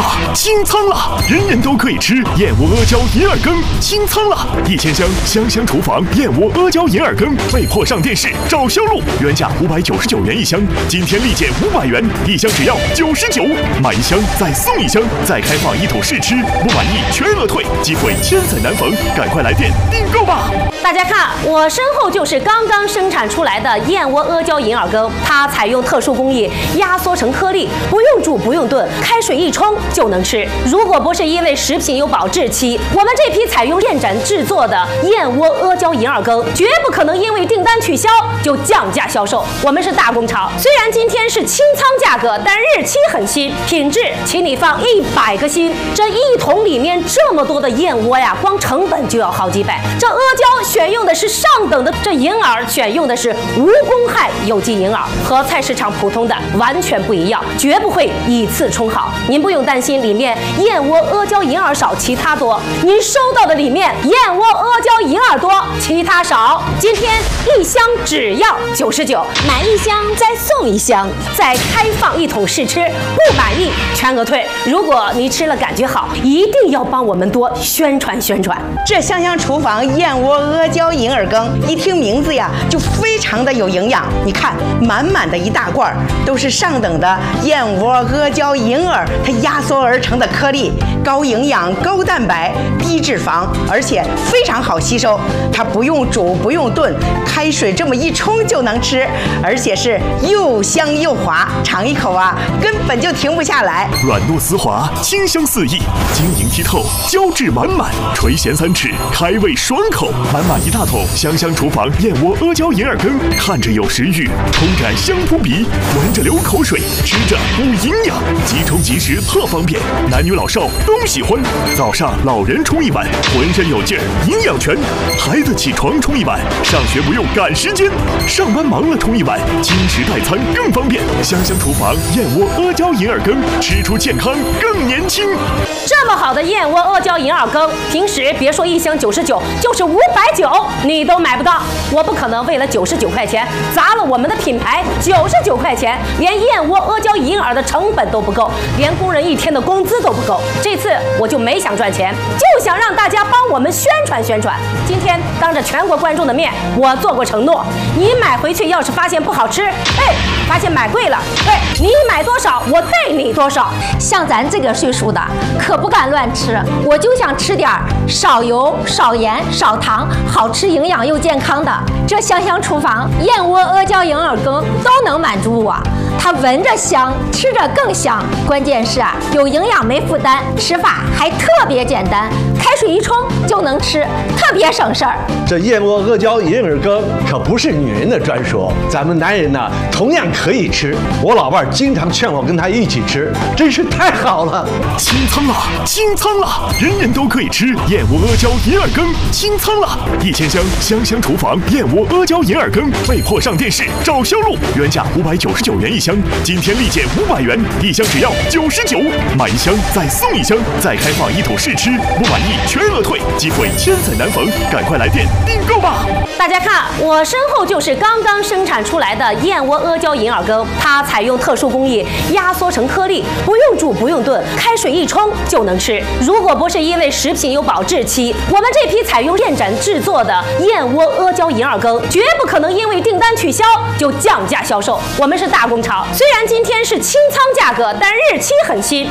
了，清仓了！人人都可以吃燕窝阿胶银耳羹，清仓了！1000箱香香厨房燕窝阿胶银耳羹被迫上电视找销路，原价599元一箱，今天立减500元，一箱只要99，买一箱再送一箱，再开放一桶试吃，不满意全额退，机会千载难逢，赶快来电订购吧！ 大家看，我身后就是刚刚生产出来的燕窝阿胶银耳羹，它采用特殊工艺压缩成颗粒，不用煮不用炖，开水一冲就能吃。如果不是因为食品有保质期，我们这批采用燕盏制作的燕窝阿胶银耳羹，绝不可能因为订单取消就降价销售。我们是大工厂，虽然今天是清仓价格，但日期很新，品质请你放100个心。这一桶里面这么多的燕窝呀，光成本就要好几百。这阿胶选用的是上等的，这银耳选用的是无公害有机银耳，和菜市场普通的完全不一样，绝不会以次充好。您不用担心里面燕窝阿胶银耳少，其他多。您收到的里面燕窝阿胶银耳多，其他少。今天一箱只要99，买一箱再送一箱，再开放一桶试吃，不满意全额退。如果你吃了感觉好，一定要帮我们多宣传宣传。 这香香厨房燕窝阿胶银耳羹，一听名字呀就非常的有营养。你看，满满的一大罐都是上等的燕窝阿胶银耳，它压缩而成的颗粒，高营养、高蛋白、低脂肪，而且非常好吸收。它不用煮不用炖，开水这么一冲就能吃，而且是又香又滑，尝一口啊根本就停不下来。 软糯丝滑，清香四溢，晶莹剔透，胶质满满，垂涎3尺，开胃爽口。满满一大桶香香厨房燕窝阿胶银耳羹，看着有食欲，冲着香扑鼻，闻着流口水，吃着补营养，即冲即食特方便，男女老少都喜欢。早上老人冲一碗，浑身有劲儿，营养全；孩子起床冲一碗，上学不用赶时间；上班忙了冲一碗，轻食代餐更方便。香香厨房燕窝阿胶银耳羹，吃出健康更年轻。 这么好的燕窝阿胶银耳羹，平时别说一箱99，就是590你都买不到。我不可能为了99块钱砸了我们的品牌，99块钱连燕窝阿胶银耳的成本都不够，连工人一天的工资都不够。这次我就没想赚钱，就想让大家帮我们宣传宣传。今天当着全国观众的面，我做过承诺，你买回去要是发现不好吃，发现买贵了，你买多少我对你多少。 像咱这个岁数的可不敢乱吃，我就想吃点少油少盐少糖，好吃营养又健康的。这香香厨房燕窝阿胶银耳羹都能满足我。它闻着香，吃着更香，关键是有营养没负担，吃法还特别简单，开水一冲就能吃，特别省事儿。 这燕窝阿胶银耳羹可不是女人的专属，咱们男人呢同样可以吃。我老伴儿经常劝我跟他一起吃，真是太好了。 清仓了，清仓了！人人都可以吃燕窝阿胶银耳羹，清仓了！1000箱香香厨房燕窝阿胶银耳羹被迫上电视找销路，原价599元一箱，今天立减500元，一箱只要99，买一箱再送一箱，再开放一桶试吃，不满意全额退，机会千载难逢，赶快来电订购吧！ 大家看，我身后就是刚刚生产出来的燕窝阿胶银耳羹，它采用特殊工艺压缩成颗粒，不用煮不用炖，开水一冲就能吃。如果不是因为食品有保质期，我们这批采用燕盏制作的燕窝阿胶银耳羹，绝不可能因为订单取消就降价销售。我们是大工厂，虽然今天是清仓价格，但日期很新，